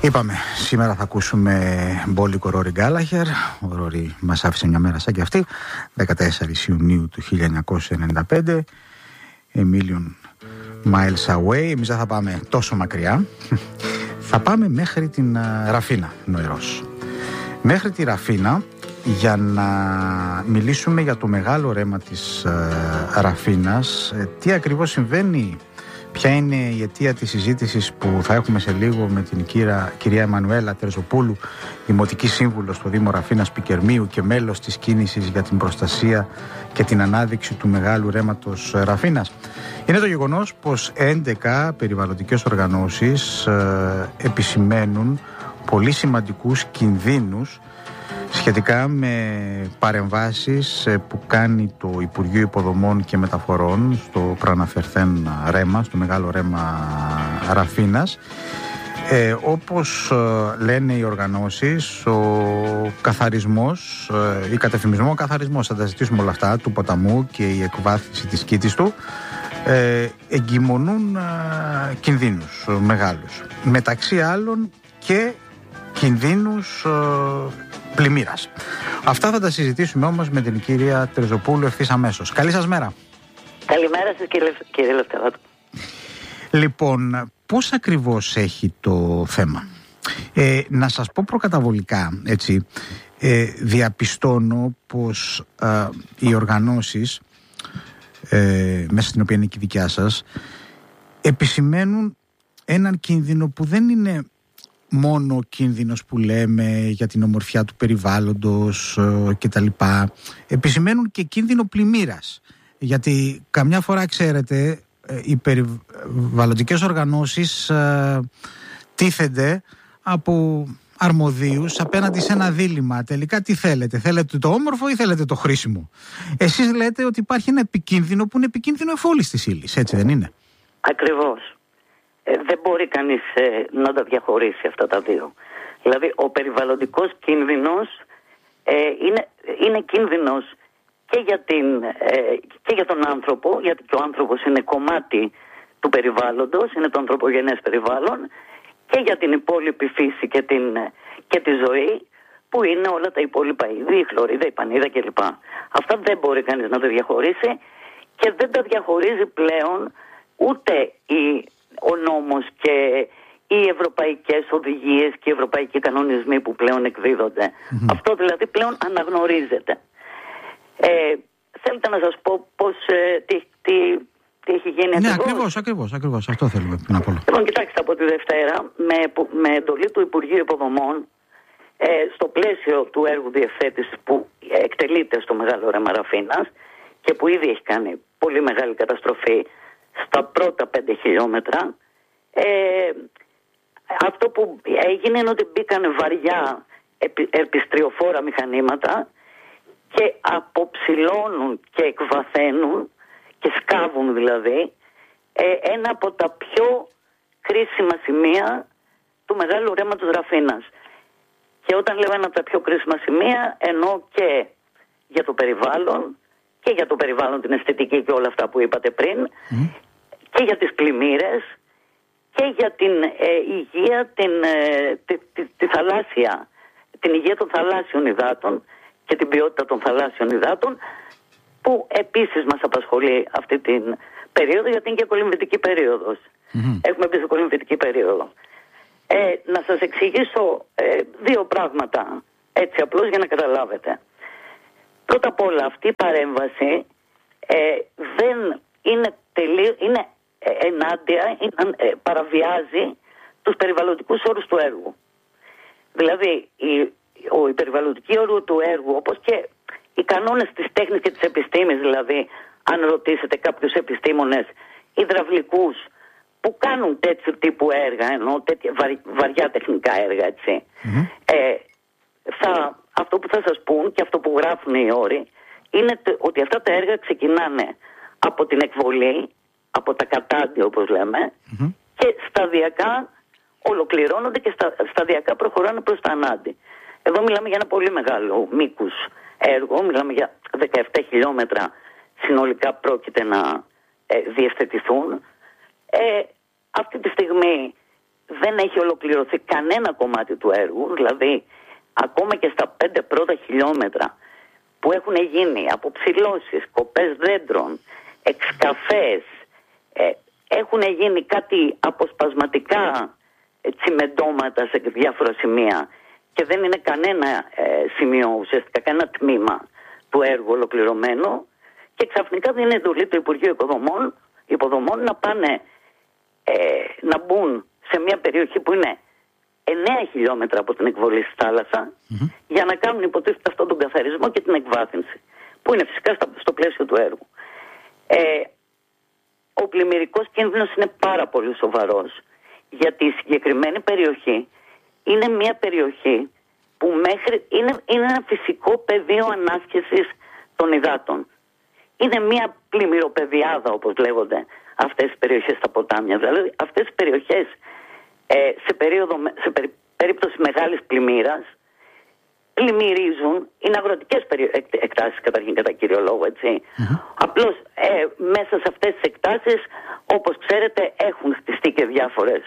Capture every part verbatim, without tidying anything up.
Είπαμε, σήμερα θα ακούσουμε μπόλικο Ρόρι Γκάλαχερ. Ο Ρόρι μας άφησε μια μέρα σαν και αυτή, δεκατέσσερις Ιουνίου του χίλια εννιακόσια ενενήντα πέντε. A million miles away. Εμείς δεν θα πάμε τόσο μακριά. Θα πάμε μέχρι την Ραφίνα, νοερός. Μέχρι τη Ραφίνα, για να μιλήσουμε για το μεγάλο ρέμα της uh, Ραφίνας. Τι ακριβώς συμβαίνει, ποια είναι η αιτία της συζήτησης που θα έχουμε σε λίγο με την κυρία, κυρία Εμμανουέλα Τερζοπούλου, δημοτική σύμβουλο στο Δήμο Ραφίνας Πικερμείου και μέλος της κίνησης για την προστασία και την ανάδειξη του μεγάλου ρέματος Ραφίνας. Είναι το γεγονός πως έντεκα περιβαλλοντικές οργανώσεις ε, επισημαίνουν πολύ σημαντικούς κινδύνους σχετικά με παρεμβάσεις που κάνει το Υπουργείο Υποδομών και Μεταφορών στο προαναφερθέν ρέμα, στο μεγάλο ρέμα Ραφίνας. Ε, όπως ε, λένε οι οργανώσεις, ο καθαρισμός, ε, η κατεφημισμό, ο καθαρισμός, θα τα ζητήσουμε όλα αυτά, του ποταμού και η εκβάθυνση της κήτης του, ε, εγκυμονούν ε, κινδύνους ε, μεγάλους. Μεταξύ άλλων και κινδύνους ε, πλημμύρας. Αυτά θα τα συζητήσουμε όμως με την κυρία Τερζοπούλου ευθύς αμέσως. Καλή σας μέρα. Καλημέρα σας κύριε, κύριε Λευτέράτο. Λοιπόν, πώς ακριβώς έχει το θέμα? Ε, να σας πω προκαταβολικά, έτσι, ε, διαπιστώνω πως ε, οι οργανώσεις, ε, μέσα στην οποία είναι και η δικιά σας, επισημαίνουν έναν κίνδυνο που δεν είναι μόνο ο κίνδυνος που λέμε για την ομορφιά του περιβάλλοντος ε, και τα λοιπά. Επισημαίνουν και κίνδυνο πλημμύρας. Γιατί καμιά φορά, ξέρετε, ε, οι περιβαλλοντικές οργανώσεις ε, τίθενται από αρμοδίους απέναντι σε ένα δίλημμα. Τελικά τι θέλετε? Θέλετε το όμορφο ή θέλετε το χρήσιμο? Εσείς λέτε ότι υπάρχει ένα επικίνδυνο που είναι επικίνδυνο εφόλης της ύλης, έτσι δεν είναι? Ακριβώς. Ε, δεν μπορεί κανείς ε, να τα διαχωρίσει αυτά τα δύο. Δηλαδή ο περιβαλλοντικός κίνδυνος ε, είναι, είναι κίνδυνος και για, την, ε, και για τον άνθρωπο, γιατί και ο άνθρωπος είναι κομμάτι του περιβάλλοντος, είναι το ανθρωπογενές περιβάλλον, και για την υπόλοιπη φύση και, την, και τη ζωή, που είναι όλα τα υπόλοιπα είδη, η χλωρίδα, η πανίδα κλπ. Αυτά δεν μπορεί κανείς να τα διαχωρίσει και δεν τα διαχωρίζει πλέον ούτε η ο νόμος και οι ευρωπαϊκές οδηγίες και οι ευρωπαϊκοί κανονισμοί που πλέον εκδίδονται. Mm-hmm. Αυτό δηλαδή πλέον αναγνωρίζεται. Ε, θέλετε να σας πω πώς, ε, τι, τι, τι έχει γίνει? Ναι, ακριβώς, ακριβώς, ακριβώς. Αυτό θέλουμε να πω. Λοιπόν, κοιτάξτε, από τη Δευτέρα, με, με εντολή του Υπουργείου Υποδομών, ε, στο πλαίσιο του έργου διευθέτησης που εκτελείται στο Μεγάλο Ρέμα Ραφίνας και που ήδη έχει κάνει πολύ μεγάλη καταστροφή στα πρώτα πέντε χιλιόμετρα, ε, αυτό που έγινε είναι ότι μπήκαν βαριά ερπιστριοφόρα μηχανήματα και αποψηλώνουν και εκβαθαίνουν και σκάβουν δηλαδή ε, ένα από τα πιο κρίσιμα σημεία του Μεγάλου Ρέματος Ραφίνας. Και όταν λέω ένα από τα πιο κρίσιμα σημεία, εννοώ και για το περιβάλλον και για το περιβάλλον, την αισθητική και όλα αυτά που είπατε πριν, mm. και για τις πλημμύρες και για την ε, υγεία, την, ε, τη, τη, τη θαλάσσια, την υγεία των θαλάσσιων υδάτων και την ποιότητα των θαλάσσιων υδάτων, που επίσης μας απασχολεί αυτή την περίοδο, γιατί είναι και κολυμβητική περίοδος. Mm-hmm. Έχουμε μπει σε κολυμβητική περίοδο. Ε, να σας εξηγήσω ε, δύο πράγματα, έτσι απλώς για να καταλάβετε. Πρώτα απ' όλα, αυτή η παρέμβαση ε, δεν είναι, τελείω, είναι ε, ενάντια, είναι, ε, παραβιάζει τους περιβαλλοντικούς όρους του έργου. Δηλαδή, η, ο, η περιβαλλοντική όρου του έργου, όπως και οι κανόνες της τέχνης και της επιστήμης, δηλαδή, αν ρωτήσετε κάποιους επιστήμονες υδραυλικούς που κάνουν τέτοιου τύπου έργα, ενώ τέτοια βαρ, βαριά τεχνικά έργα, έτσι, mm-hmm. ε, θα, αυτό που θα σας πούν και αυτό που γράφουν οι όροι είναι ότι αυτά τα έργα ξεκινάνε από την εκβολή, από τα κατάντια όπως λέμε, mm-hmm. και σταδιακά ολοκληρώνονται και στα, σταδιακά προχωράνε προς τα ανάντι. Εδώ μιλάμε για ένα πολύ μεγάλο μήκους έργο, μιλάμε για δεκαεπτά χιλιόμετρα συνολικά πρόκειται να ε, διευθετηθούν. Ε, αυτή τη στιγμή δεν έχει ολοκληρωθεί κανένα κομμάτι του έργου, δηλαδή ακόμα και στα πέντε πρώτα χιλιόμετρα που έχουν γίνει αποψηλώσεις, κοπές δέντρων, εξκαφές, ε, έχουν γίνει κάτι αποσπασματικά ε, τσιμεντώματα σε διάφορα σημεία και δεν είναι κανένα ε, σημείο, ουσιαστικά κανένα τμήμα του έργου ολοκληρωμένο, και ξαφνικά δίνει εντολή το Υπουργείο Υποδομών, Υποδομών να πάνε ε, να μπουν σε μια περιοχή που είναι εννέα χιλιόμετρα από την εκβολή στη θάλασσα, mm-hmm. για να κάνουν υποτίθεται αυτόν τον καθαρισμό και την εκβάθυνση, που είναι φυσικά στο πλαίσιο του έργου. Ε, ο πλημμυρικός κίνδυνος είναι πάρα πολύ σοβαρός, γιατί η συγκεκριμένη περιοχή είναι μια περιοχή που μέχρι είναι, είναι ένα φυσικό πεδίο ανάσχεσης των υδάτων. Είναι μια πλημμυροπεδιάδα, όπως λέγονται αυτές οι περιοχές στα ποτάμια. Δηλαδή αυτές οι περιοχές ε, σε, περίοδο, σε περί, περίπτωση μεγάλης πλημμύρας πλημμυρίζουν, είναι αγροτικές περι, εκ, εκτάσεις καταρχήν κατά κύριο λόγο, έτσι. Mm-hmm. Απλώς ε, μέσα σε αυτές τις εκτάσεις, όπως ξέρετε, έχουν χτιστεί και διάφορες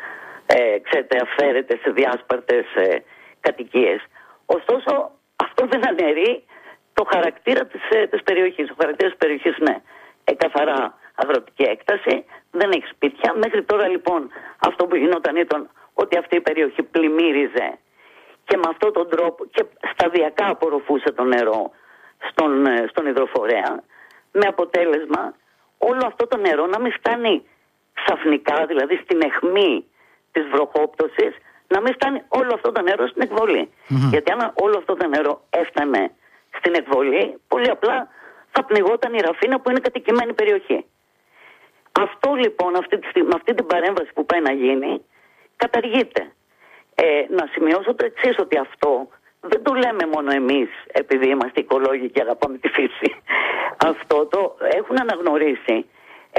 ε, ξέρετε, αφαίρετες σε διάσπαρτες ε, κατοικίες. Ωστόσο αυτό δεν αναιρεί το χαρακτήρα της, ε, της περιοχής. Ο χαρακτήρας της περιοχής είναι ε, καθαρά αγροτική έκταση, δεν έχει σπίτια. Μέχρι τώρα λοιπόν αυτό που γινόταν ήταν ότι αυτή η περιοχή πλημμύριζε και με αυτόν τον τρόπο και σταδιακά απορροφούσε το νερό στον, στον υδροφορέα, με αποτέλεσμα όλο αυτό το νερό να μην φτάνει ξαφνικά, δηλαδή στην αιχμή της βροχόπτωσης, να μην φτάνει όλο αυτό το νερό στην εκβολή. Mm-hmm. Γιατί αν όλο αυτό το νερό έφτανε στην εκβολή, πολύ απλά θα πνιγόταν η Ραφίνα που είναι κατοικημένη περιοχή. Αυτό λοιπόν, αυτή τη, με αυτή την παρέμβαση που πάει να γίνει, καταργείται. Ε, να σημειώσω το εξής, ότι αυτό δεν το λέμε μόνο εμείς επειδή είμαστε οικολόγοι και αγαπάμε τη φύση. Αυτό το έχουν αναγνωρίσει ε,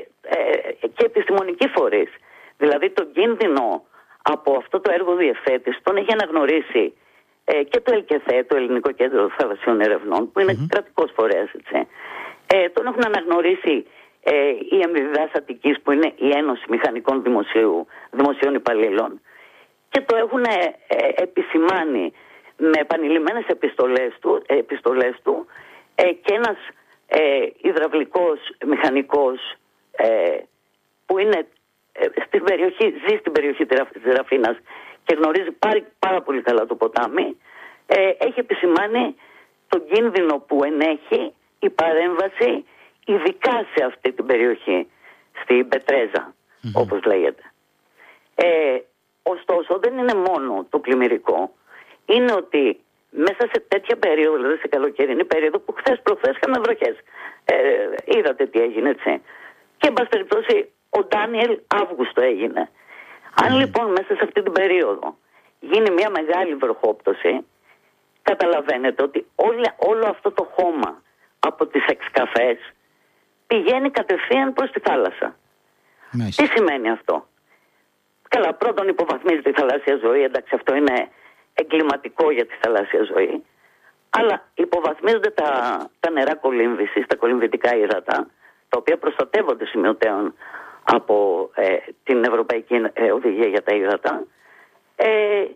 ε, και επιστημονικοί φορείς. Δηλαδή τον κίνδυνο από αυτό το έργο διευθέτηση τον έχει αναγνωρίσει ε, και το ΕΛΚΕΘΕ, το Ελληνικό Κέντρο Θαλασσιών Ερευνών, που είναι mm-hmm. κρατικός φορέας, έτσι. Ε, τον έχουν αναγνωρίσει ε, η Εμβιδάς Αττικής, που είναι η Ένωση Μηχανικών Δημοσίου, Δημοσίων Υπαλλήλων, και το έχουν ε, ε, επισημάνει με επανειλημμένες επιστολές του, ε, επιστολές του ε, και ένας ε, υδραυλικός μηχανικός ε, που είναι ε, στην περιοχή, ζει στην περιοχή της Ραφίνας και γνωρίζει πάρα, πάρα πολύ καλά το ποτάμι, ε, έχει επισημάνει τον κίνδυνο που ενέχει η παρέμβαση ειδικά σε αυτή την περιοχή, στην Πετρέζα, mm-hmm. όπως λέγεται. Ε, ωστόσο δεν είναι μόνο το πλημμυρικό, είναι ότι μέσα σε τέτοια περίοδο, δηλαδή σε καλοκαιρινή περίοδο που χθες προχθές είχαμε βροχές, ε, είδατε τι έγινε, έτσι. Και εν πάση περιπτώσει ο Ντάνιελ Αύγουστο έγινε. Mm. Αν λοιπόν μέσα σε αυτή την περίοδο γίνει μια μεγάλη βροχόπτωση, καταλαβαίνετε ότι όλο, όλο αυτό το χώμα από τις εξκαφές πηγαίνει κατευθείαν προς τη θάλασσα. Nice. Τι σημαίνει αυτό? Καλά, πρώτον υποβαθμίζεται η θαλάσσια ζωή, εντάξει, αυτό είναι εγκληματικό για τη θαλάσσια ζωή, αλλά υποβαθμίζονται τα, τα νερά κολύμβησης, τα κολυμβητικά ύδατα, τα οποία προστατεύονται σημειωτέων από ε, την Ευρωπαϊκή ε, Οδηγία για τα Ύδατα, ε,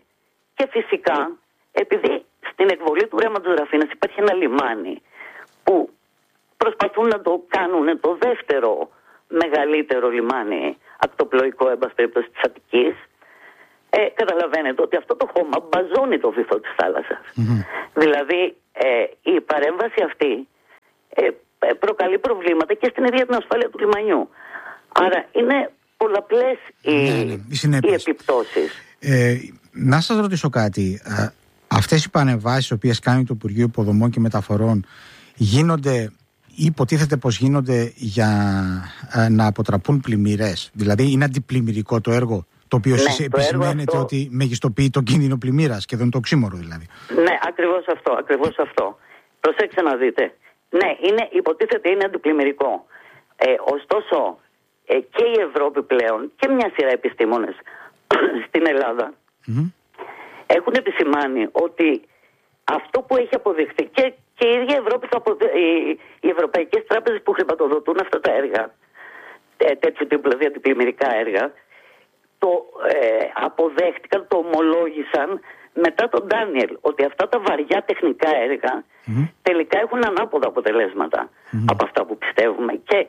και φυσικά επειδή στην εκβολή του ρέματος Ραφίνας υπάρχει ένα λιμάνι που προσπαθούν να το κάνουν το δεύτερο μεγαλύτερο λιμάνι ακτοπλοϊκό, εν πάση περιπτώσει, της Αττικής, ε, καταλαβαίνετε ότι αυτό το χώμα μπαζώνει το βυθό της θάλασσας. Mm-hmm. Δηλαδή ε, η παρέμβαση αυτή ε, προκαλεί προβλήματα και στην ίδια την ασφάλεια του λιμανιού. Άρα είναι πολλαπλές οι, ναι, ναι, οι επιπτώσεις. Ε, να σας ρωτήσω κάτι. Ε, αυτές οι πανεμβάσεις οι οποίες κάνει το Υπουργείο Υποδομών και Μεταφορών γίνονται, υποτίθεται πως γίνονται για ε, να αποτραπούν πλημμύρες? Δηλαδή είναι αντιπλημμυρικό το έργο, το οποίο ναι, εσείς επισημαίνετε αυτό... ότι μεγιστοποιεί τον κίνδυνο πλημμύρας και δεν είναι το οξύμορο δηλαδή? Ναι, ακριβώς αυτό, ακριβώς αυτό. Προσέξτε να δείτε. Ναι, είναι, υποτίθεται είναι αντιπλημμυρικό. Ε, ωστόσο ε, και η Ευρώπη πλέον και μια σειρά επιστήμονες στην Ελλάδα mm-hmm. έχουν επισημάνει ότι αυτό που έχει αποδειχθεί και, και η ίδια Ευρώπη, θα αποδει... οι, οι ευρωπαϊκές τράπεζες που χρηματοδοτούν αυτά τα έργα, ε, τέτοιου τύπου δηλαδή αντιπλημμυρικά έργα, το ε, αποδέχτηκαν, το ομολόγησαν μετά τον Ντάνιελ, ότι αυτά τα βαριά τεχνικά έργα mm-hmm. τελικά έχουν ανάποδα αποτελέσματα mm-hmm. από αυτά που πιστεύουμε. Και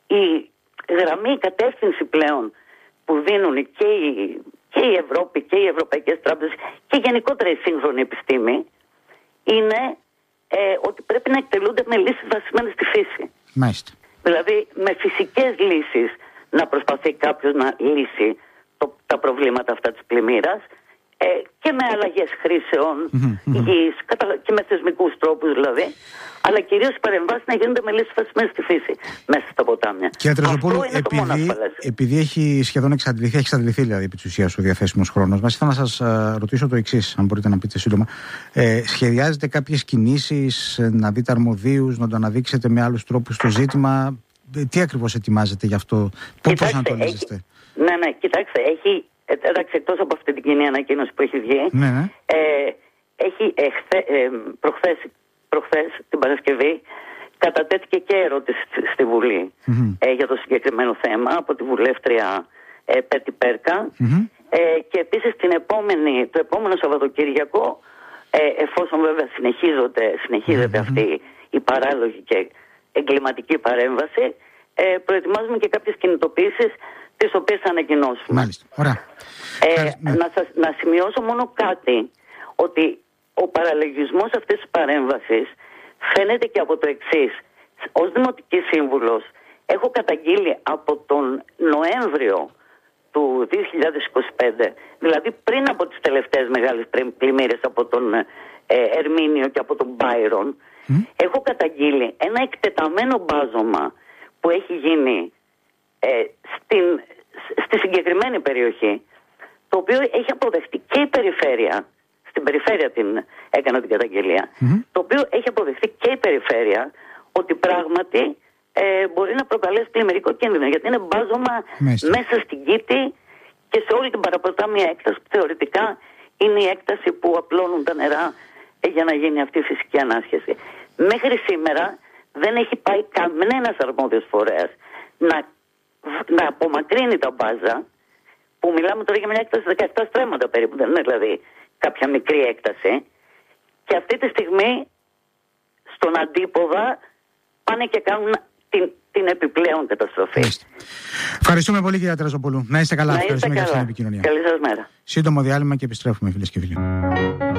η γραμμή, η κατεύθυνση πλέον που δίνουν και η, και η Ευρώπη και οι ευρωπαϊκές τράπεζες και γενικότερα η σύγχρονη επιστήμη είναι ε, ότι πρέπει να εκτελούνται με λύσεις βασισμένες στη φύση. Μάλιστα. Δηλαδή με φυσικές λύσεις να προσπαθεί κάποιος να λύσει το, τα προβλήματα αυτά της πλημμύρας ε, και με αλλαγές χρήσεων mm-hmm. γης και με θεσμικούς τρόπους δηλαδή, αλλά κυρίως οι παρεμβάσεις να γίνονται με λύσεις βασισμένες στη φύση μέσα στα ποτάμια. Κύριε Τρεζοπούλου, επειδή, επειδή έχει σχεδόν εξαντληθεί, έχει εξαντληθεί δηλαδή επί της ουσίας ο διαθέσιμος χρόνος μας, ήθελα να σας uh, ρωτήσω το εξής, αν μπορείτε να πείτε σύντομα. Ε, σχεδιάζετε κάποιες κινήσεις, να δείτε αρμοδίους, να το αναδείξετε με άλλους τρόπους το ζήτημα? Τι ακριβώς ετοιμάζετε γι' αυτό, πώς ανατολίζεστε? Ναι, ναι, κοιτάξτε, έχει, εντάξει, εκτός από αυτή την κοινή ανακοίνωση που έχει βγει, ναι, ναι. Ε, έχει εχθε, ε, προχθές, προχθές την Παρασκευή κατατέθηκε και ερώτηση στη Βουλή mm-hmm. ε, για το συγκεκριμένο θέμα από τη βουλεύτρια ε, Πέτη Πέρκα mm-hmm. ε, και επίσης την επόμενη, το επόμενο Σαββατοκύριακο ε, εφόσον βέβαια συνεχίζεται mm-hmm. αυτή η παράλογη και εγκληματική παρέμβαση, ε, προετοιμάζουμε και κάποιες κινητοποιήσεις τις οποίες θα ανακοινώσουμε. Μάλιστα. Ωραία. Ε, ναι. να, σας, να σημειώσω μόνο κάτι, ότι ο παραλογισμός αυτής της παρέμβασης φαίνεται και από το εξής. Ως Δημοτική Σύμβουλος έχω καταγγείλει από τον Νοέμβριο του δύο χιλιάδες είκοσι πέντε, δηλαδή πριν από τις τελευταίες μεγάλες πλημμύρες από τον ε, Ερμήνιο και από τον Μπάιρον, mm. έχω καταγγείλει ένα εκτεταμένο μπάζωμα που έχει γίνει ε, στην, στη συγκεκριμένη περιοχή, το οποίο έχει αποδεχτεί και η περιφέρεια, στην περιφέρεια την έκανα την καταγγελία, mm-hmm. το οποίο έχει αποδεχτεί και η περιφέρεια ότι πράγματι ε, μπορεί να προκαλέσει πλημμυρικό κίνδυνο, γιατί είναι μπάζωμα μέσα, μέσα στην Κήτη και σε όλη την παραποτάμια έκταση που θεωρητικά είναι η έκταση που απλώνουν τα νερά ε, για να γίνει αυτή η φυσική ανάσχεση. Μέχρι σήμερα δεν έχει πάει κανένας αρμόδιος φορέας να, να απομακρύνει τα μπάζα, που μιλάμε τώρα για μια έκταση δεκαεπτά στρέμματα περίπου, δεν είναι δηλαδή κάποια μικρή έκταση, και αυτή τη στιγμή στον αντίποδα πάνε και κάνουν την, την επιπλέον καταστροφή. Ευχαριστούμε πολύ, κυρία Τρεζοπούλου. Να είστε καλά. Να είστε Ευχαριστούμε καλά. για την επικοινωνία. Καλή σας μέρα. Σύντομο διάλειμμα και επιστρέφουμε, φίλες και φίλοι.